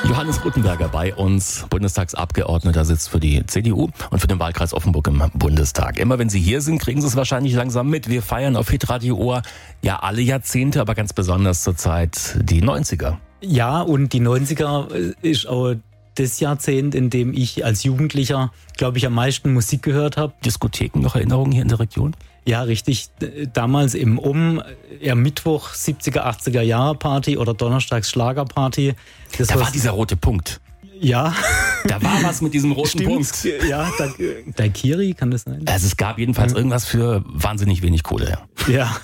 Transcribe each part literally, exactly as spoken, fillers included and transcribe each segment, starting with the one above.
Johannes Ruttenberger bei uns, Bundestagsabgeordneter, sitzt für die C D U und für den Wahlkreis Offenburg im Bundestag. Immer wenn Sie hier sind, kriegen Sie es wahrscheinlich langsam mit. Wir feiern auf Hitradio Ohr ja alle Jahrzehnte, aber ganz besonders zurzeit die neunziger. Ja, und die neunziger ist auch das Jahrzehnt, in dem ich als Jugendlicher, glaube ich, am meisten Musik gehört habe. Diskotheken, noch Erinnerungen hier in der Region? Ja, richtig. Damals im Um, eher Mittwoch, siebziger, achtziger Jahre Party oder Donnerstags Schlagerparty. Das da war dieser rote Punkt. Ja. Da war was mit diesem roten Stimmt. Punkt. Ja, da, Daikiri, kann das sein? Also es gab jedenfalls ja. irgendwas für wahnsinnig wenig Kohle. Ja.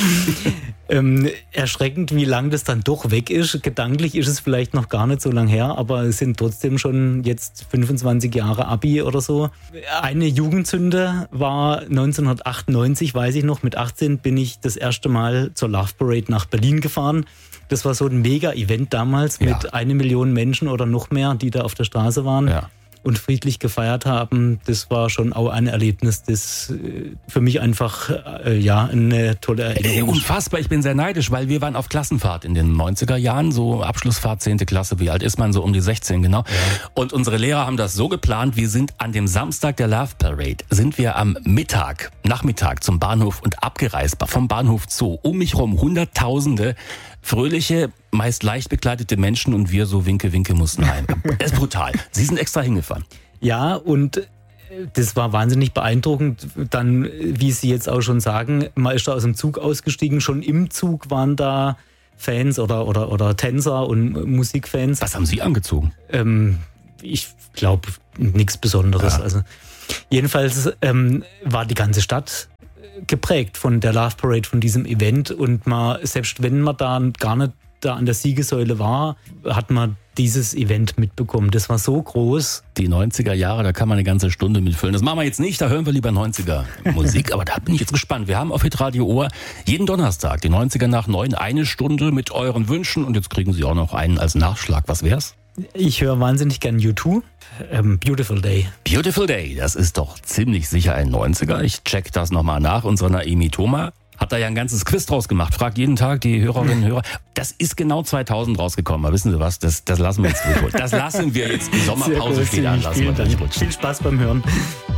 ähm, erschreckend, wie lang das dann doch weg ist. Gedanklich ist es vielleicht noch gar nicht so lang her, aber es sind trotzdem schon jetzt fünfundzwanzig Jahre Abi oder so. Eine Jugendsünde war neunzehnhundertachtundneunzig, weiß ich noch, mit achtzehn bin ich das erste Mal zur Love Parade nach Berlin gefahren. Das war so ein Mega-Event damals ja. mit eine Million Menschen oder noch mehr, die da auf der Straße waren ja. und friedlich gefeiert haben. Das war schon auch ein Erlebnis, das für mich einfach äh, ja eine tolle Erinnerung ist. Unfassbar, ich bin sehr neidisch, weil wir waren auf Klassenfahrt in den neunziger Jahren, so Abschlussfahrt zehnte Klasse, wie alt ist man, so um die sechzehn genau. Ja. Und unsere Lehrer haben das so geplant, wir sind an dem Samstag der Love Parade, sind wir am Mittag, Nachmittag zum Bahnhof und abgereist vom Bahnhof Zoo. Um mich rum Hunderttausende fröhliche, meist leicht bekleidete Menschen und wir so winke, winke mussten heim. Das ist brutal. Sie sind extra hingefahren. Ja, und das war wahnsinnig beeindruckend. Dann, wie Sie jetzt auch schon sagen, man ist da aus dem Zug ausgestiegen. Schon im Zug waren da Fans oder, oder, oder Tänzer und Musikfans. Was haben Sie angezogen? Ähm, ich glaube, nichts Besonderes. Ja. Also, jedenfalls ähm, war die ganze Stadt geprägt von der Love Parade, von diesem Event, und man, selbst wenn man da gar nicht da an der Siegessäule war, hat man dieses Event mitbekommen. Das war so groß. Die neunziger Jahre, da kann man eine ganze Stunde mitfüllen. Das machen wir jetzt nicht, da hören wir lieber neunziger Musik, aber da bin ich jetzt gespannt. Wir haben auf Hitradio Ohr jeden Donnerstag, die neunziger nach neun, eine Stunde mit euren Wünschen, und jetzt kriegen Sie auch noch einen als Nachschlag. Was wär's? Ich höre wahnsinnig gern U zwei. Ähm, Beautiful Day. Beautiful Day, das ist doch ziemlich sicher ein neunziger. Ich check das nochmal nach. Unsere Naomi Thoma hat da ja ein ganzes Quiz draus gemacht. Fragt jeden Tag die Hörerinnen und Hörer. Das ist genau zweitausend rausgekommen. Aber wissen Sie was? Das, das lassen wir jetzt durchrutschen. Das lassen wir jetzt. Die Sommerpause steht an. Lassen wir durchrutschen. Viel Spaß beim Hören.